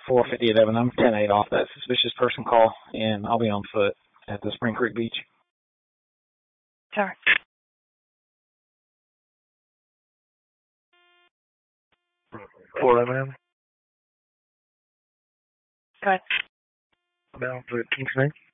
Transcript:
4:50 I'm 10-8 off that suspicious person call, and I'll be on foot at the Spring Creek Beach. Sure. For ma'am. Go ahead. Ma'am, for King's name?